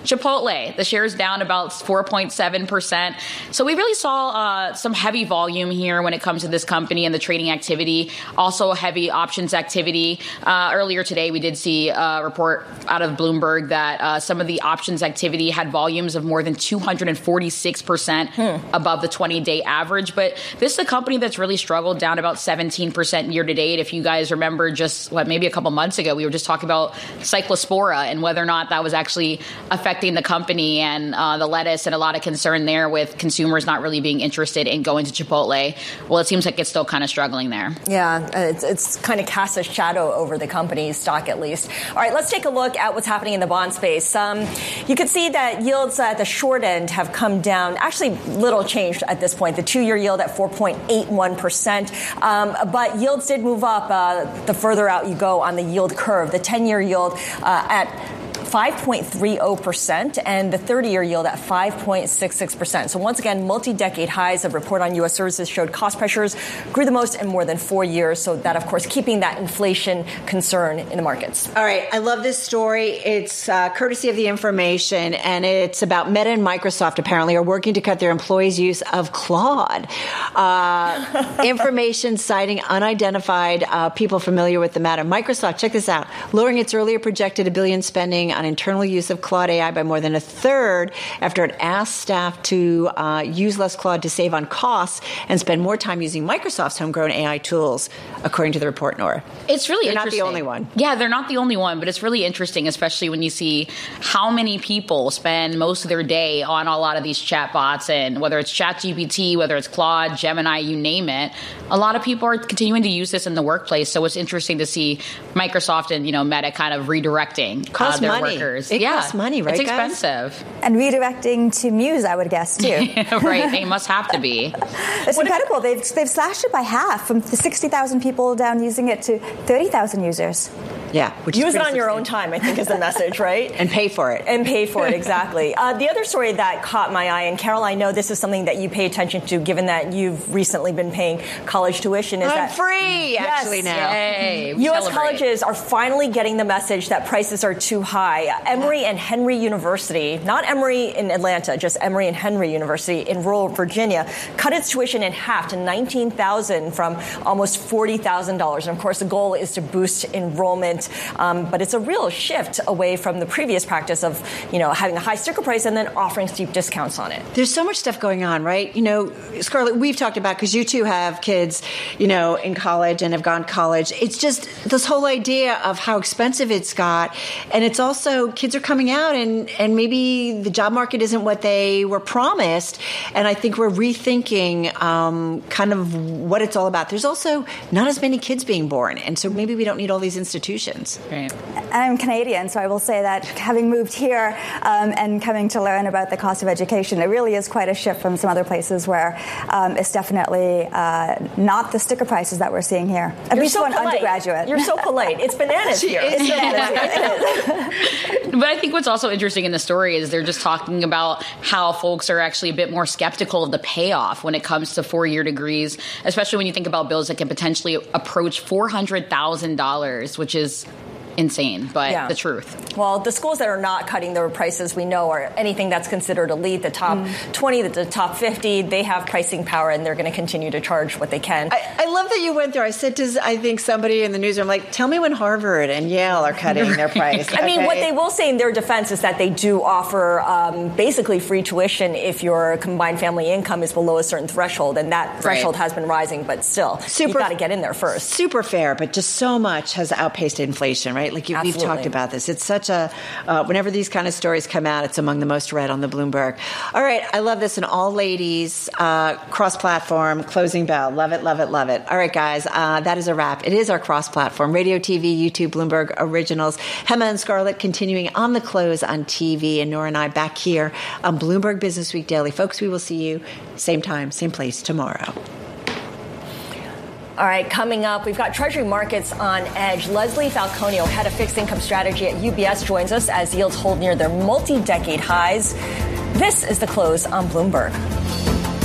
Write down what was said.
Chipotle, the share's down about 4.7%. So we really saw some heavy volume here when it comes to this company and the trading activity. Also heavy options activity. Earlier today, we did see a report out of Bloomberg that some of the options activity had volumes of more than 246% above the 20-day average. But this is a company that's really struggled, down about 17% year to date. If you guys remember, just maybe a couple months ago, we were just talking about Cyclospora and whether or not that was actually affecting the company and the lettuce, and a lot of concern there with consumers not really being interested in going to Chipotle. Well, it seems like it's still kind of struggling there. Yeah, it's kind of cast a shadow over the company's stock, at least. All right, let's take a look at what's happening in the bond space. You can see that yields at the short end have come down. Actually, little changed at this point. The 2-year yield at 4.81%. But yields did move up the further out you go on the yield curve. The 10-year yield at 5.30% and the 30-year yield at 5.66%. So once again, multi-decade highs. A report on U.S. services showed cost pressures grew the most in more than 4 years. So that, of course, keeping that inflation concern in the markets. All right. I love this story. It's courtesy of The Information, and it's about Meta and Microsoft apparently are working to cut their employees' use of Claude. Information citing unidentified people familiar with the matter. Microsoft, check this out, lowering its earlier projected $1 billion spending on internal use of Claude AI by more than a third after it asked staff to use less Claude to save on costs and spend more time using Microsoft's homegrown AI tools, according to the report, Nora. It's really They're interesting. not the only one. Yeah, they're not the only one, but it's really interesting, especially when you see how many people spend most of their day on a lot of these chatbots, and whether it's ChatGPT, whether it's Claude, Gemini, you name it. A lot of people are continuing to use this in the workplace, so it's interesting to see Microsoft and Meta kind of redirecting their workers. It costs money, right, It's guys? expensive. And redirecting to Muse, I would guess, too. Right, they must have to be. It's incredible. They've slashed it by half, from the 60,000 people down using it to 30,000 users. Yeah. Use it on your own time, I think, is the message, right? And pay for it. And pay for it, exactly. The other story that caught my eye, and Carol, I know this is something that you pay attention to, given that you've recently been paying college tuition, is I'm that free, actually, now. Yay, U.S. colleges are finally getting the message that prices are too high. Emory and Henry University, not Emory in Atlanta, just Emory and Henry University in rural Virginia, cut its tuition in half to $19,000 from almost $40,000. And of course, the goal is to boost enrollment. But it's a real shift away from the previous practice of, having a high sticker price and then offering steep discounts on it. There's so much stuff going on, right? Scarlett, we've talked about, because you two have kids, in college and have gone to college. It's just this whole idea of how expensive it's got. And it's also, kids are coming out and maybe the job market isn't what they were promised. And I think we're rethinking kind of what it's all about. There's also not as many kids being born. And so maybe we don't need all these institutions. Right. I'm Canadian, so I will say that having moved here and coming to learn about the cost of education, it really is quite a shift from some other places where it's definitely not the sticker prices that we're seeing here. At least for an undergraduate. You're so polite. It's bananas here. It's bananas here. But I think what's also interesting in the story is they're just talking about how folks are actually a bit more skeptical of the payoff when it comes to 4-year degrees, especially when you think about bills that can potentially approach $400,000, which is insane, but the truth. Well, the schools that are not cutting their prices, we know, are anything that's considered elite, the top 20, the top 50, they have pricing power, and they're going to continue to charge what they can. I love that you went there. I said to, I think, somebody in the newsroom, tell me when Harvard and Yale are cutting their price. I mean, what they will say in their defense is that they do offer basically free tuition if your combined family income is below a certain threshold, and that threshold has been rising, but still, you've got to get in there first. Super fair, but just so much has outpaced inflation, right? We've talked about this. It's such a, whenever these kind of stories come out, it's among the most read on the Bloomberg. All right, I love this. An all-ladies, cross-platform, closing bell. Love it, love it, love it. All right, guys, that is a wrap. It is our cross-platform, radio, TV, YouTube, Bloomberg Originals. Hema and Scarlett continuing on the close on TV, and Nora and I back here on Bloomberg Business Week Daily. Folks, we will see you same time, same place tomorrow. All right, coming up, we've got Treasury markets on edge. Leslie Falconio, head of fixed income strategy at UBS, joins us as yields hold near their multi-decade highs. This is the close on Bloomberg.